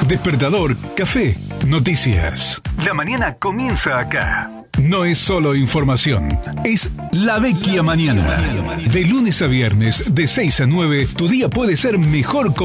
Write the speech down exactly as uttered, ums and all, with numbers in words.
Despertador, café, noticias. La mañana comienza acá. No es solo información, es La Vecchia Mañana. De lunes a viernes, de seis a nueve, tu día puede ser mejor con